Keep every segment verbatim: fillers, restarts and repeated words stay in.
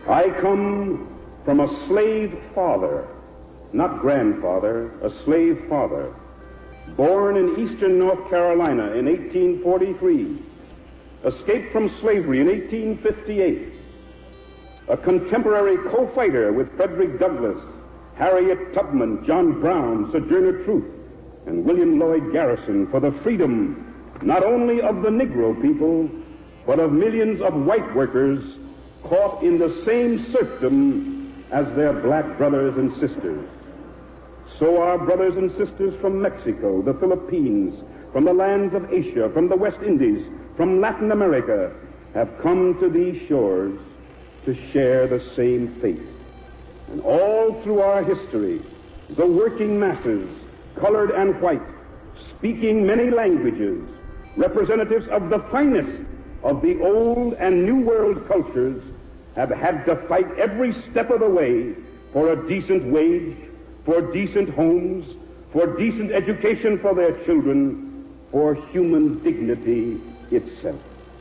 I come from a slave father, not grandfather, a slave father, born in eastern North Carolina in eighteen forty-three, escaped from slavery in eighteen fifty-eight, a contemporary co-fighter with Frederick Douglass, Harriet Tubman, John Brown, Sojourner Truth, and William Lloyd Garrison for the freedom not only of the Negro people, but of millions of white workers caught in the same serfdom as their black brothers and sisters. So our brothers and sisters from Mexico, the Philippines, from the lands of Asia, from the West Indies, from Latin America, have come to these shores to share the same fate. And all through our history, the working masses, colored and white, speaking many languages, representatives of the finest of the old and new world cultures, have had to fight every step of the way for a decent wage, for decent homes, for decent education for their children, for human dignity itself.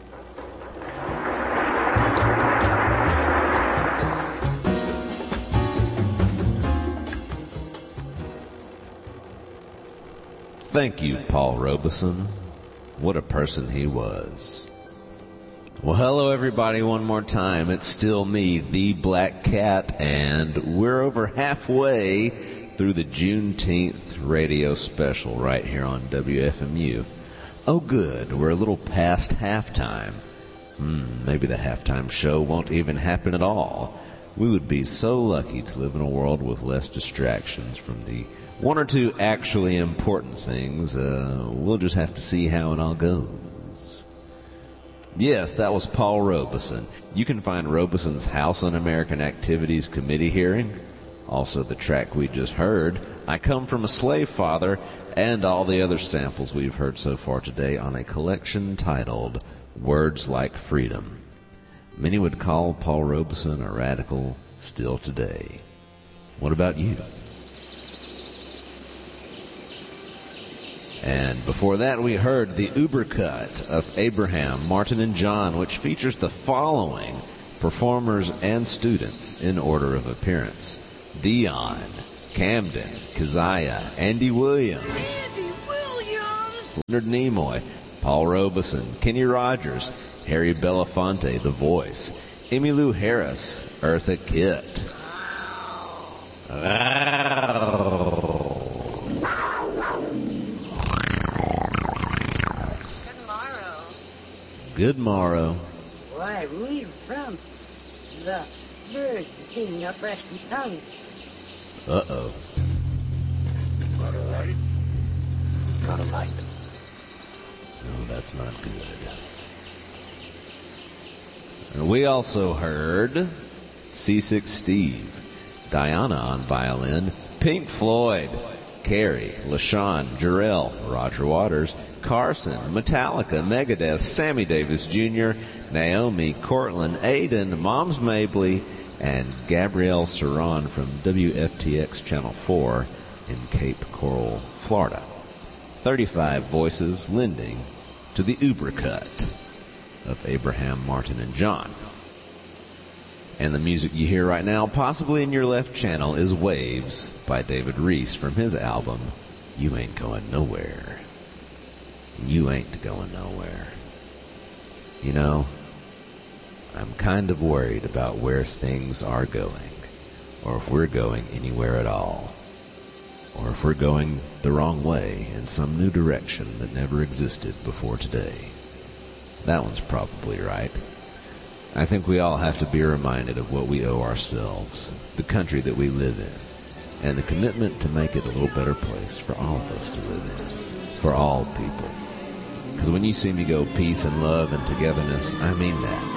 Thank you, Paul Robeson. What a person he was. Well, hello, everybody, one more time. It's still me, the Black Cat, and we're over halfway through the Juneteenth radio special right here on W F M U. Oh, good. We're a little past halftime. Hmm, maybe the halftime show won't even happen at all. We would be so lucky to live in a world with less distractions from the one or two actually important things. Uh, we'll just have to see how it all goes. Yes, that was Paul Robeson. You can find Robeson's House Un-American Activities Committee hearing, also the track we just heard, I Come from a Slave Father, and all the other samples we've heard so far today on a collection titled Words Like Freedom. Many would call Paul Robeson a radical still today. What about you? And before that, we heard the Uber cut of Abraham, Martin, and John, which features the following performers and students in order of appearance: Dion, Camden, Keziah, Andy Williams, Andy Williams, Leonard Nimoy, Paul Robeson, Kenny Rogers, Harry Belafonte, The Voice, Emmylou Harris, Eartha Kitt. Oh. Good morrow. Why, we're from the birds singing a freshly song. Uh-oh. Got a light? Got a light. No, that's not good. And we also heard Seasick Steve, Diana on violin, Pink Floyd, Carrie, LaShawn, Jarrell, Roger Waters, Carson, Metallica, Megadeth, Sammy Davis Junior, Naomi, Cortland, Aiden, Moms Mabley, and Gabrielle Saran from W F T X Channel four in Cape Coral, Florida. thirty-five voices lending to the Uber cut of Abraham, Martin, and John. And the music you hear right now, possibly in your left channel, is Waves by David Reese from his album, You Ain't Going Nowhere. You ain't going nowhere. You know, I'm kind of worried about where things are going, or if we're going anywhere at all, or if we're going the wrong way in some new direction that never existed before today. That one's probably right. I think we all have to be reminded of what we owe ourselves, the country that we live in, and the commitment to make it a little better place for all of us to live in, for all people. Because when you see me go peace and love and togetherness, I mean that.